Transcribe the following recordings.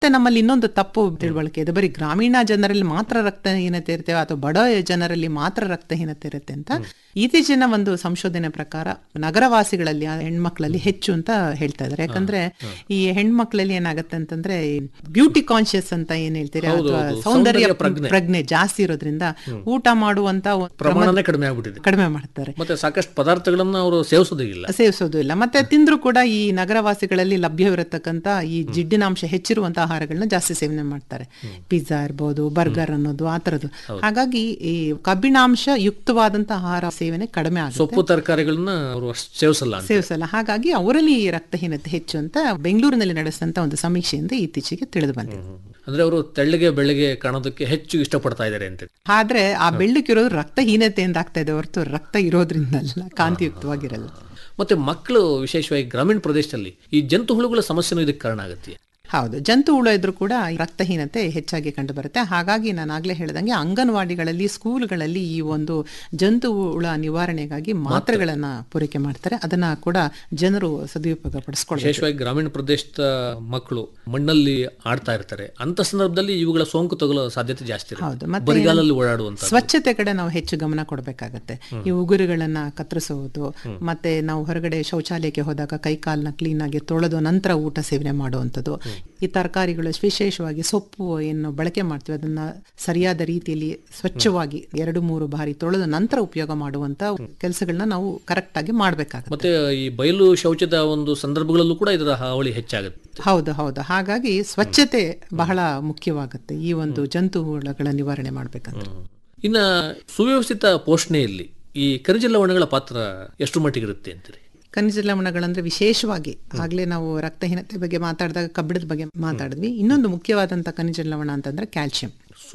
ನಮ್ಮಲ್ಲಿ ಇನ್ನೊಂದು ತಪ್ಪು ತಿಳುವಳಿಕೆ ಇದೆ, ಬರೀ ಗ್ರಾಮೀಣ ಜನರಲ್ಲಿ ಮಾತ್ರ ರಕ್ತಹೀನತೆ ಇರ್ತೇವೆ ಅಥವಾ ಬಡ ಜನರಲ್ಲಿ ಮಾತ್ರ ರಕ್ತಹೀನತೆ ಇರುತ್ತೆ ಅಂತ. ಇತ್ತೀಚಿನ ಒಂದು ಸಂಶೋಧನೆ ಪ್ರಕಾರ ನಗರವಾಸಿಗಳಲ್ಲಿ ಹೆಣ್ಮಕ್ಳಲ್ಲಿ ಹೆಚ್ಚು ಅಂತ ಹೇಳ್ತಾ ಇದ್ದಾರೆ. ಯಾಕಂದ್ರೆ ಈ ಹೆಣ್ಮಕ್ಳಲ್ಲಿ ಏನಾಗುತ್ತೆ ಅಂತಂದ್ರೆ ಬ್ಯೂಟಿ ಕಾನ್ಶಿಯಸ್ ಅಂತ ಏನ್ ಹೇಳ್ತೀರಿ ಅಥವಾ ಸೌಂದರ್ಯ ಪ್ರಜ್ಞೆ ಜಾಸ್ತಿ ಇರೋದ್ರಿಂದ ಊಟ ಮಾಡುವಂತ ಪ್ರಮಾಣನೇ ಕಡಿಮೆ ಮಾಡ್ತಾರೆ. ಮತ್ತೆ ಸಾಕಷ್ಟು ಪದಾರ್ಥಗಳನ್ನ ಅವರು ಸೇವಿಸೋದು ಇಲ್ಲ. ಮತ್ತೆ ತಿಂದ್ರು ಕೂಡ ಈ ನಗರವಾಸಿಗಳಲ್ಲಿ ಲಭ್ಯವಿರತಕ್ಕಂತ ಈ ಜಿಡ್ಡಿನಾಂಶ ಹೆಚ್ಚಿರುವಂತಹ ಆಹಾರಗಳನ್ನ ಜಾಸ್ತಿ ಸೇವನೆ ಮಾಡ್ತಾರೆ. ಪಿಜ್ಜಾ ಇರ್ಬೋದು, ಬರ್ಗರ್ ಅನ್ನೋದು ಆ ತರದ್ದು. ಹಾಗಾಗಿ ಈ ಕಬ್ಬಿಣಾಂಶ ಯುಕ್ತವಾದಂತಹ ಆಹಾರ ಸೇವನೆ ಕಡಿಮೆ ಆಗುತ್ತೆ. ಸೊಪ್ಪು ತರಕಾರಿಗಳನ್ನ ಅವರು ಸೇವಿಸಲ್ಲ. ಹಾಗಾಗಿ ಅವರಲ್ಲಿ ರಕ್ತಹೀನತೆ ಹೆಚ್ಚು ಅಂತ ಬೆಂಗಳೂರಿನಲ್ಲಿ ನಡೆಸಿದಂತ ಒಂದು ಸಮೀಕ್ಷೆಯಿಂದ ಇತ್ತೀಚೆಗೆ ತಿಳಿದು ಬಂದಿದೆ. ಅಂದ್ರೆ ಅವರು ತೆಳ್ಳಗೆ ಬೆಳ್ಳಗೆ ಕಾಣೋದಕ್ಕೆ ಹೆಚ್ಚು ಇಷ್ಟಪಡ್ತಾ ಇದ್ದಾರೆ ಅಂತ. ಆದ್ರೆ ಆ ಬೆಳ್ಳಕ್ಕಿರೋದು ರಕ್ತಹೀನತೆಯಿಂದ ಆಗ್ತಾ ಇದೆ ಹೊರತು ರಕ್ತ ಇರೋದ್ರಿಂದಲ್ಲ, ಕಾಂತಿಯುಕ್ತವಾಗಿರಲ್ಲ. ಮತ್ತೆ ಮಕ್ಕಳು ವಿಶೇಷವಾಗಿ ಗ್ರಾಮೀಣ ಪ್ರದೇಶದಲ್ಲಿ ಈ ಜಂತು ಹುಳುಗಳ ಸಮಸ್ಯೆನೂ ಇದಕ್ಕೆ ಕಾರಣ ಆಗುತ್ತೆ. ಹೌದು, ಜಂತು ಹುಳು ಇದ್ರೂ ಕೂಡ ರಕ್ತಹೀನತೆ ಹೆಚ್ಚಾಗಿ ಕಂಡು ಬರುತ್ತೆ. ಹಾಗಾಗಿ ನಾನು ಆಗ್ಲೇ ಹೇಳ್ದಂಗೆ ಅಂಗನವಾಡಿಗಳಲ್ಲಿ, ಸ್ಕೂಲ್ಗಳಲ್ಲಿ ಈ ಒಂದು ಜಂತು ಹುಳ ನಿವಾರಣೆಗಾಗಿ ಮಾತ್ರೆಗಳನ್ನ ಪೂರೈಕೆ ಮಾಡ್ತಾರೆ. ಅದನ್ನ ಕೂಡ ಜನರು ಸದುಪಯೋಗ ಪಡಿಸ್ಕೊಳ್ಳಿ. ವಿಶೇಷವಾಗಿ ಗ್ರಾಮೀಣ ಪ್ರದೇಶದ ಮಕ್ಕಳು ಮಣ್ಣಲ್ಲಿ ಆಡ್ತಾ ಇರ್ತಾರೆ, ಅಂತ ಸಂದರ್ಭದಲ್ಲಿ ಇವುಗಳ ಸೋಂಕು ತಗುಲೋ ಸಾಧ್ಯತೆ ಜಾಸ್ತಿ ಇರುತ್ತೆ. ಹೌದು, ಮತ್ತೆ ಬರಿಗಾಲಲ್ಲಿ ಓಡಾಡುವಂತ ಸ್ವಚ್ಛತೆ ಕಡೆ ನಾವು ಹೆಚ್ಚು ಗಮನ ಕೊಡಬೇಕಾಗತ್ತೆ. ಈ ಉಗುರುಗಳನ್ನ ಕತ್ತರಿಸುವುದು, ಮತ್ತೆ ನಾವು ಹೊರಗಡೆ ಶೌಚಾಲಯಕ್ಕೆ ಹೋದಾಗ ಕೈ ಕಾಲನ್ನ ಕ್ಲೀನ್ ಆಗಿ ತೊಳೆದು ನಂತರ ಊಟ ಸೇವನೆ ಮಾಡುವಂಥದ್ದು. ಈ ತರಕಾರಿಗಳು ವಿಶೇಷವಾಗಿ ಸೊಪ್ಪು ಏನು ಬಳಕೆ ಮಾಡ್ತೀವಿ ಅದನ್ನ ಸರಿಯಾದ ರೀತಿಯಲ್ಲಿ ಸ್ವಚ್ಛವಾಗಿ 2-3 ಬಾರಿ ತೊಳೆದು ನಂತರ ಉಪಯೋಗ ಮಾಡುವಂತ ಕೆಲಸಗಳನ್ನ ನಾವು ಕರೆಕ್ಟ್ ಆಗಿ ಮಾಡಬೇಕಾಗುತ್ತೆ. ಮತ್ತೆ ಈ ಬಯಲು ಶೌಚದ ಒಂದು ಸಂದರ್ಭಗಳಲ್ಲೂ ಕೂಡ ಇದರ ಹಾವಳಿ ಹೆಚ್ಚಾಗುತ್ತೆ. ಹೌದು. ಹಾಗಾಗಿ ಸ್ವಚ್ಛತೆ ಬಹಳ ಮುಖ್ಯವಾಗುತ್ತೆ ಈ ಒಂದು ಜಂತು ಹುಳುಗಳ ನಿವಾರಣೆ ಮಾಡಬೇಕಂತ. ಇನ್ನ ಸುವ್ಯವಸ್ಥಿತ ಪೋಷಣೆಯಲ್ಲಿ ಈ ಖನಿಜ ಲವಣಗಳ ಪಾತ್ರ ಎಷ್ಟು ಮಟ್ಟಿಗಿರುತ್ತೆ ಅಂತೀರಿ? ಖನಿಜ ಲವಣಗಳಂದ್ರೆ ವಿಶೇಷವಾಗಿ ಆಗ್ಲೇ ನಾವು ರಕ್ತಹೀನತೆ ಬಗ್ಗೆ ಮಾತಾಡಿದಾಗ ಕಬ್ಬಿಣದ ಬಗ್ಗೆ ಮಾತಾಡಿದ್ವಿ. ಇನ್ನೊಂದು ಮುಖ್ಯವಾದಂತ ಖನಿಜ ಲವಣ ಅಂತಂದ್ರೆ ಕ್ಯಾಲ್ಸಿಯಂ,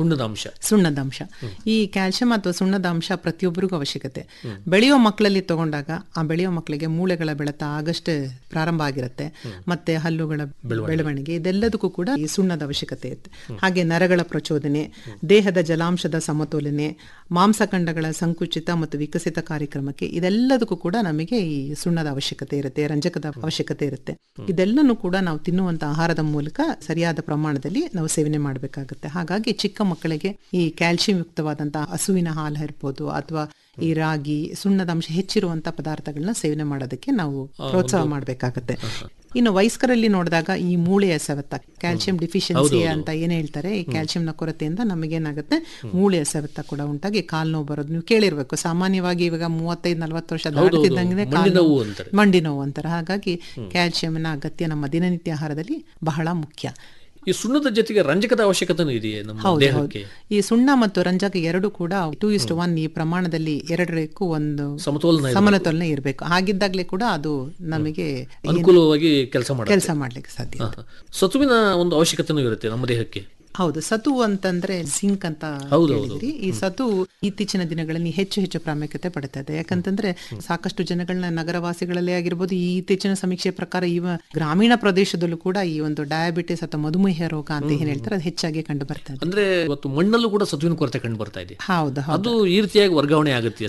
ಸುಣ್ಣದಾಂಶ. ಈ ಕ್ಯಾಲ್ಸಿಯಂ ಅಥವಾ ಸುಣ್ಣದಾಂಶ ಪ್ರತಿಯೊಬ್ಬರಿಗೂ ಅವಶ್ಯಕತೆ. ಬೆಳೆಯೋ ಮಕ್ಕಳಲ್ಲಿ ತಗೊಂಡಾಗ ಆ ಬೆಳೆಯೋ ಮಕ್ಕಳಿಗೆ ಮೂಳೆಗಳ ಬೆಳೆತ ಆಗಷ್ಟೇ ಪ್ರಾರಂಭ ಆಗಿರುತ್ತೆ, ಮತ್ತೆ ಹಲ್ಲುಗಳ ಬೆಳವಣಿಗೆ, ಇದೆಲ್ಲದಕ್ಕೂ ಕೂಡ ಈ ಸುಣ್ಣದ ಅವಶ್ಯಕತೆ ಇರುತ್ತೆ. ಹಾಗೆ ನರಗಳ ಪ್ರಚೋದನೆ, ದೇಹದ ಜಲಾಂಶದ ಸಮತೋಲನೆ, ಮಾಂಸಖಂಡಗಳ ಸಂಕುಚಿತ ಮತ್ತು ವಿಕಸಿತ ಕಾರ್ಯಕ್ರಮಕ್ಕೆ ಇದೆಲ್ಲದಕ್ಕೂ ಕೂಡ ನಮಗೆ ಈ ಸುಣ್ಣದ ಅವಶ್ಯಕತೆ ಇರುತ್ತೆ, ರಂಜಕದ ಅವಶ್ಯಕತೆ ಇರುತ್ತೆ. ಇದೆಲ್ಲನೂ ಕೂಡ ನಾವು ತಿನ್ನುವಂತ ಆಹಾರದ ಮೂಲಕ ಸರಿಯಾದ ಪ್ರಮಾಣದಲ್ಲಿ ನಾವು ಸೇವನೆ ಮಾಡಬೇಕಾಗುತ್ತೆ. ಹಾಗಾಗಿ ಚಿಕ್ಕ ಮಕ್ಕಳಿಗೆ ಈ ಕ್ಯಾಲ್ಸಿಯಂ ಯುಕ್ತವಾದಂತಹ ಹಸುವಿನ ಹಾಲು ಇರ್ಬೋದು ಅಥವಾ ಈ ರಾಗಿ, ಸುಣ್ಣದಾಂಶ ಹೆಚ್ಚಿರುವಂತಹ ಪದಾರ್ಥಗಳನ್ನ ಸೇವನೆ ಮಾಡೋದಕ್ಕೆ ನಾವು ಪ್ರೋತ್ಸಾಹ ಮಾಡಬೇಕಾಗತ್ತೆ. ಇನ್ನು ವಯಸ್ಕರಲ್ಲಿ ನೋಡಿದಾಗ ಈ ಮೂಳೆಯ ಸವೆತ, ಕ್ಯಾಲ್ಸಿಯಂ ಡಿಫಿಷಿಯನ್ಸಿ ಅಂತ ಏನ್ ಹೇಳ್ತಾರೆ, ಈ ಕ್ಯಾಲ್ಸಿಯಂನ ಕೊರತೆಯಿಂದ ನಮಗೇನಾಗುತ್ತೆ ಮೂಳೆಯ ಸವೆತ ಕೂಡ ಉಂಟಾಗಿ ಕಾಲು ನೋವು ಬರೋದು ನೀವು ಕೇಳಿರ್ಬೇಕು. ಸಾಮಾನ್ಯವಾಗಿ ಇವಾಗ 35-40 ವರ್ಷ ದಾಟಿದಂಗೆ ಮಂಡಿ ನೋವು ಅಂತಾರೆ. ಹಾಗಾಗಿ ಕ್ಯಾಲ್ಸಿಯಂನ ಅಗತ್ಯ ನಮ್ಮ ದಿನನಿತ್ಯ ಆಹಾರದಲ್ಲಿ ಬಹಳ ಮುಖ್ಯ. ಈ ಸುಣ್ಣದ ಜೊತೆಗೆ ರಂಜಕದ ಅವಶ್ಯಕತೆ ಇದೆಯೇ ನಮ್ಮ ದೇಹಕ್ಕೆ? ಈ ಸುಣ್ಣ ಮತ್ತು ರಂಜಕ ಎರಡು ಕೂಡ 2:1 ಈ ಪ್ರಮಾಣದಲ್ಲಿ ಎರಡಕ್ಕೂ ಒಂದು ಸಮತೋಲನ ಇರಬೇಕು. ಹಾಗಿದ್ದಾಗಲೇ ಕೂಡ ಅದು ನಮಗೆ ಅನುಕೂಲವಾಗಿ ಕೆಲಸ ಮಾಡ್ಲಿಕ್ಕೆ ಸಾಧ್ಯ. ಸತುವಿನ ಒಂದು ಅವಶ್ಯಕತೆನೂ ಇರುತ್ತೆ ನಮ್ಮ ದೇಹಕ್ಕೆ. ಹೌದು, ಸತು ಅಂತಂದ್ರೆ ಜಿಂಕ್ ಅಂತ ಹೇಳಿದ್ರಿ. ಈ ಸತು ಇತ್ತೀಚಿನ ದಿನಗಳಲ್ಲಿ ಹೆಚ್ಚು ಪ್ರಾಮುಖ್ಯತೆ ಪಡ್ತಾ ಇದೆ. ಯಾಕಂತಂದ್ರೆ ಸಾಕಷ್ಟು ಜನಗಳನ್ನ ನಗರವಾಸಿಗಳಲ್ಲೇ ಆಗಿರ್ಬೋದು, ಈ ಇತ್ತೀಚಿನ ಸಮೀಕ್ಷೆ ಪ್ರಕಾರ ಗ್ರಾಮೀಣ ಪ್ರದೇಶದಲ್ಲೂ ಕೂಡ ಈ ಒಂದು ಡಯಾಬಿಟಿಸ್ ಅಥವಾ ಮಧುಮೇಹ ರೋಗ ಅಂತ ಏನ್ ಹೇಳ್ತಾರೆ ಅದು ಹೆಚ್ಚಾಗಿ ಕಂಡು ಬರ್ತಾ ಇದೆ. ಅಂದ್ರೆ ಇವತ್ತು ಮಣ್ಣಲ್ಲೂ ಕೂಡ ಸತುವಿನ ಕೊರತೆ ಕಂಡು ಬರ್ತಾ ಇದೆ. ಹೌದು, ಅದು ಈ ರೀತಿಯಾಗಿ ವರ್ಗಾವಣೆ ಆಗುತ್ತೆ.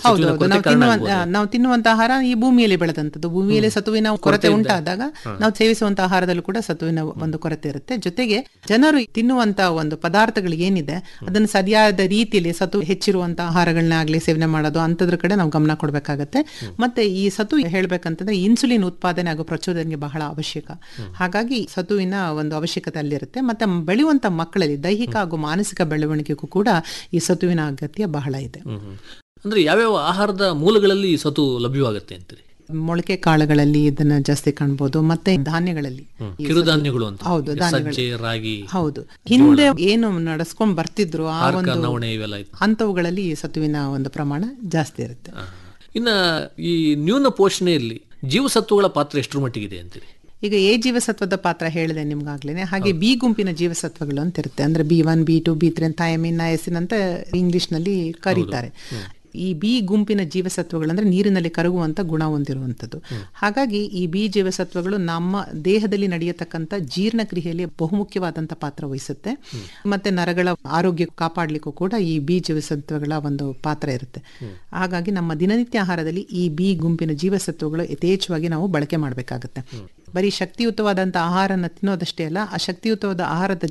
ನಾವು ತಿನ್ನುವಂತ ಆಹಾರ ಈ ಭೂಮಿಯಲ್ಲಿ ಬೆಳೆದಂತದ್ದು, ಭೂಮಿಯಲ್ಲಿ ಸತುವಿನ ಕೊರತೆ ಉಂಟಾದಾಗ ನಾವು ಸೇವಿಸುವಂತ ಆಹಾರದಲ್ಲೂ ಕೂಡ ಸತುವಿನ ಒಂದು ಕೊರತೆ ಇರುತ್ತೆ. ಜೊತೆಗೆ ಜನರು ತಿನ್ನುವಂತ ಒಂದು ಪದಾರ್ಥಗಳು ಏನಿದೆ ಅದನ್ನು ಸರಿಯಾದ ರೀತಿಯಲ್ಲಿ ಸತು ಹೆಚ್ಚಿರುವಂತಹ ಆಹಾರಗಳನ್ನ ಆಗ್ಲಿ ಸೇವನೆ ಮಾಡೋದು ಅಂತದ್ರ ಕಡೆ ನಾವು ಗಮನ ಕೊಡಬೇಕಾಗತ್ತೆ. ಮತ್ತೆ ಈ ಸತು ಹೇಳ್ಬೇಕಂತಂದ್ರೆ ಇನ್ಸುಲಿನ್ ಉತ್ಪಾದನೆ ಹಾಗೂ ಪ್ರಚೋದನೆಗೆ ಬಹಳ ಅವಶ್ಯಕ. ಹಾಗಾಗಿ ಸತುವಿನ ಒಂದು ಅವಶ್ಯಕತೆ ಅಲ್ಲಿರುತ್ತೆ. ಮತ್ತೆ ಬೆಳೆಯುವಂತ ಮಕ್ಕಳಲ್ಲಿ ದೈಹಿಕ ಹಾಗೂ ಮಾನಸಿಕ ಬೆಳವಣಿಗೆಗೂ ಕೂಡ ಈ ಸತುವಿನ ಅಗತ್ಯ ಬಹಳ ಇದೆ. ಅಂದ್ರೆ ಯಾವ್ಯಾವ ಆಹಾರದ ಮೂಲಗಳಲ್ಲಿ ಈ ಸತು ಲಭ್ಯವಾಗುತ್ತೆ ಅಂತೀರಿ? ಮೊಳಕೆ ಕಾಳುಗಳಲ್ಲಿ ಇದನ್ನ ಜಾಸ್ತಿ ಕಾಣಬಹುದು. ಮತ್ತೆ ಧಾನ್ಯಗಳಲ್ಲಿ ಕಿರುಧಾನ್ಯಗಳು ಅಂತ, ಹೌದು, ರಾಗಿ, ಹೌದು, ಹಿಂದೆ ಏನು ನಡೆಸ್ಕೊಂಡ್ ಬರ್ತಿದ್ರು ಆ ಒಂದು ಅಂತವುಗಳಲ್ಲಿ ಈ ಸತುವಿನ ಒಂದು ಪ್ರಮಾಣ ಜಾಸ್ತಿ ಇರುತ್ತೆ. ಇನ್ನ ಈ ನ್ಯೂನ ಪೋಷಣೆಯಲ್ಲಿ ಜೀವಸತ್ವಗಳ ಪಾತ್ರ ಎಷ್ಟರ ಮಟ್ಟಿಗಿದೆ ಅಂತೀರಿ? ಈಗ ಎ ಜೀವಸತ್ವದ ಪಾತ್ರ ಹೇಳಿದೆ ನಿಮ್ಗಾಗ್ಲೇನೆ. ಹಾಗೆ ಬಿ ಗುಂಪಿನ ಜೀವಸತ್ವಗಳು ಅಂತ ಇರುತ್ತೆ. ಅಂದ್ರೆ B1, B2, B3 ಥಯಾಮಿನ್, ನಯಾಸಿನ್ ಅಂತ ಇಂಗ್ಲಿಷ್ ನಲ್ಲಿ ಕರೀತಾರೆ. ಈ ಬಿ ಗುಂಪಿನ ಜೀವಸತ್ವಗಳಂದ್ರೆ ನೀರಿನಲ್ಲಿ ಕರಗುವಂತ ಗುಣ ಹೊಂದಿರುವಂಥದ್ದು. ಹಾಗಾಗಿ ಈ ಬಿ ಜೀವಸತ್ವಗಳು ನಮ್ಮ ದೇಹದಲ್ಲಿ ನಡೆಯತಕ್ಕಂಥ ಜೀರ್ಣಕ್ರಿಯೆಯಲ್ಲಿ ಬಹುಮುಖ್ಯವಾದಂಥ ಪಾತ್ರ ವಹಿಸುತ್ತೆ. ಮತ್ತೆ ನರಗಳ ಆರೋಗ್ಯ ಕಾಪಾಡಲಿಕ್ಕೂ ಕೂಡ ಈ ಬಿ ಜೀವಸತ್ವಗಳ ಒಂದು ಪಾತ್ರ ಇರುತ್ತೆ. ಹಾಗಾಗಿ ನಮ್ಮ ದಿನನಿತ್ಯ ಆಹಾರದಲ್ಲಿ ಈ ಬಿ ಗುಂಪಿನ ಜೀವಸತ್ವಗಳು ಯಥೇಚ್ಛವಾಗಿ ನಾವು ಬಳಕೆ ಮಾಡಬೇಕಾಗುತ್ತೆ. ಬರೀ ಶಕ್ತಿಯುತವಾದಂಥ ಆಹಾರನ ತಿನ್ನೋದಷ್ಟೇ ಅಲ್ಲ, ಆ ಶಕ್ತಿಯುತವಾದ ಆಹಾರದ